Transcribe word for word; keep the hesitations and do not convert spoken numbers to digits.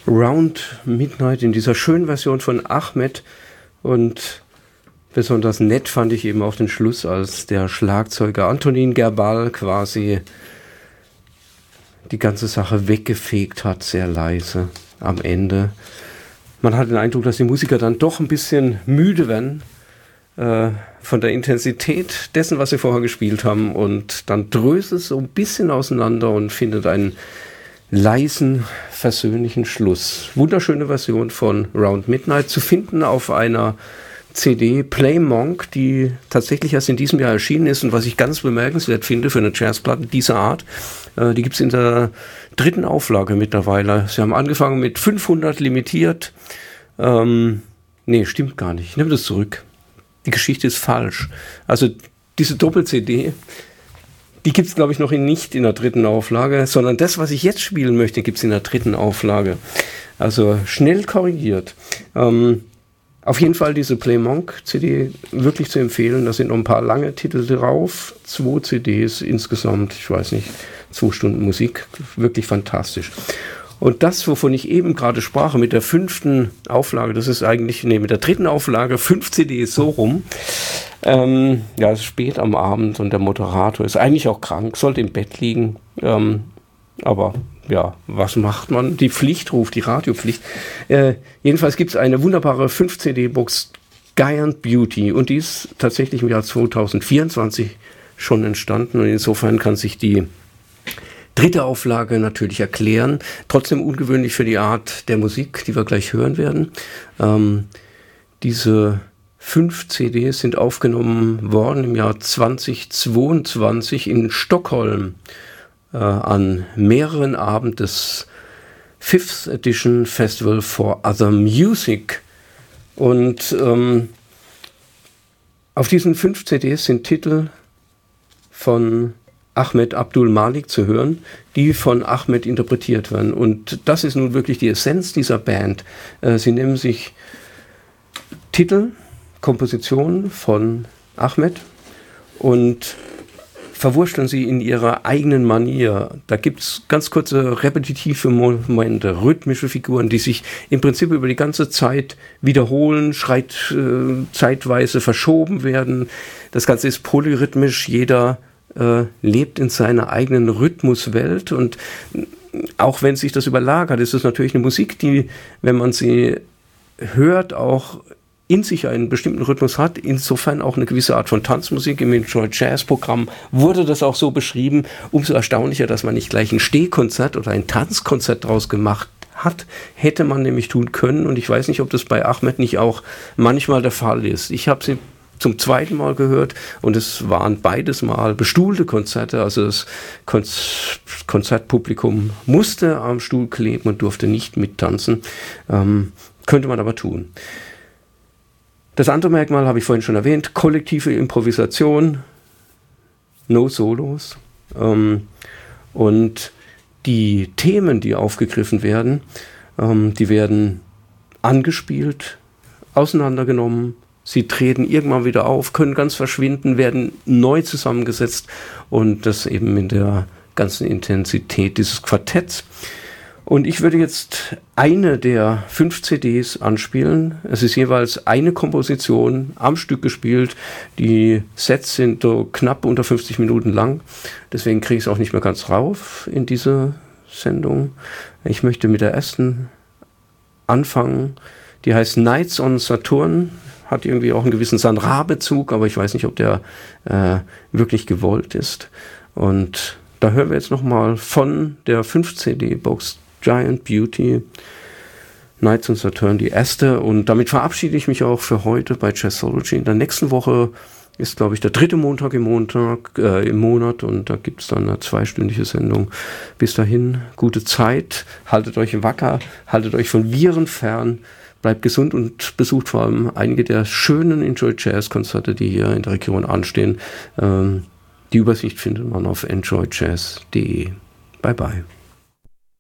Round Midnight in dieser schönen Version von Ahmed, und besonders nett fand ich eben auch den Schluss, als der Schlagzeuger Antonin Gerbal quasi die ganze Sache weggefegt hat, sehr leise am Ende. Man hat den Eindruck, dass die Musiker dann doch ein bisschen müde werden äh, von der Intensität dessen, was sie vorher gespielt haben, und dann dröselt es so ein bisschen auseinander und findet einen leisen, versöhnlichen Schluss. Wunderschöne Version von Round Midnight, zu finden auf einer C D Play Monk, die tatsächlich erst in diesem Jahr erschienen ist, und was ich ganz bemerkenswert finde für eine Jazzplatte dieser Art, äh, die gibt es in der dritten Auflage mittlerweile. Sie haben angefangen mit fünfhundert limitiert. Ähm, nee, stimmt gar nicht. Ich nehme das zurück. Die Geschichte ist falsch. Also diese Doppel-C D, die gibt es, glaube ich, noch in, nicht in der dritten Auflage, sondern das, was ich jetzt spielen möchte, gibt es in der dritten Auflage. Also schnell korrigiert. Ähm, auf jeden Fall diese Play Monk C D wirklich zu empfehlen. Da sind noch ein paar lange Titel drauf. Zwei C Ds insgesamt, ich weiß nicht, zwei Stunden Musik. Wirklich fantastisch. Und das, wovon ich eben gerade sprach, mit der fünften Auflage, das ist eigentlich, nee, mit der dritten Auflage, fünf C Ds so rum. Ähm, ja, es ist spät am Abend und der Moderator ist eigentlich auch krank, sollte im Bett liegen. Ähm, aber ja, was macht man? Die Pflicht ruft, die Radiopflicht. Äh, jedenfalls gibt es eine wunderbare fünf C D-Box Giant Beauty, und die ist tatsächlich im Jahr zwanzig vierundzwanzig schon entstanden, und insofern kann sich die dritte Auflage natürlich erklären. Trotzdem ungewöhnlich für die Art der Musik, die wir gleich hören werden. Ähm, diese fünf C Ds sind aufgenommen worden im Jahr zweitausendzweiundzwanzig in Stockholm äh, an mehreren Abenden des Fifth Edition Festival for Other Music. Und ähm, auf diesen fünf C Ds sind Titel von Ahmed Abdul Malik zu hören, die von Ahmed interpretiert werden. Und das ist nun wirklich die Essenz dieser Band. Äh, sie nehmen sich Titel, Kompositionen von Ahmed und verwurschteln sie in ihrer eigenen Manier. Da gibt es ganz kurze repetitive Momente, rhythmische Figuren, die sich im Prinzip über die ganze Zeit wiederholen, schreit, äh, zeitweise verschoben werden. Das Ganze ist polyrhythmisch, jeder äh, lebt in seiner eigenen Rhythmuswelt, und auch wenn sich das überlagert, ist es natürlich eine Musik, die, wenn man sie hört, auch in sich einen bestimmten Rhythmus hat, insofern auch eine gewisse Art von Tanzmusik. Im Enjoy Jazz Programm wurde das auch so beschrieben. Umso erstaunlicher, dass man nicht gleich ein Stehkonzert oder ein Tanzkonzert draus gemacht hat, hätte man nämlich tun können, und ich weiß nicht, ob das bei Ahmed nicht auch manchmal der Fall ist. Ich habe sie zum zweiten Mal gehört, und es waren beides Mal bestuhlte Konzerte, also das Konz- Konzertpublikum musste am Stuhl kleben und durfte nicht mittanzen. Ähm, könnte man aber tun. Das andere Merkmal habe ich vorhin schon erwähnt, kollektive Improvisation, no Solos. Ähm, und die Themen, die aufgegriffen werden, ähm, die werden angespielt, auseinandergenommen, sie treten irgendwann wieder auf, können ganz verschwinden, werden neu zusammengesetzt, und das eben in der ganzen Intensität dieses Quartetts. Und ich würde jetzt eine der fünf C Ds anspielen. Es ist jeweils eine Komposition am Stück gespielt. Die Sets sind so knapp unter fünfzig Minuten lang. Deswegen kriege ich es auch nicht mehr ganz rauf in diese Sendung. Ich möchte mit der ersten anfangen. Die heißt Nights on Saturn. Hat irgendwie auch einen gewissen San Ra-Bezug, aber ich weiß nicht, ob der äh, wirklich gewollt ist. Und da hören wir jetzt nochmal von der fünf C D-Box Giant Beauty, Nights on Saturn, die erste. Und damit verabschiede ich mich auch für heute bei Jazzology. In der nächsten Woche ist, glaube ich, der dritte Montag im, Montag, äh, im Monat, und da gibt es dann eine zweistündige Sendung. Bis dahin, gute Zeit, haltet euch wacker, haltet euch von Viren fern, bleibt gesund und besucht vor allem einige der schönen Enjoy Jazz Konzerte, die hier in der Region anstehen. Ähm, die Übersicht findet man auf enjoy jazz punkt de. Bye bye.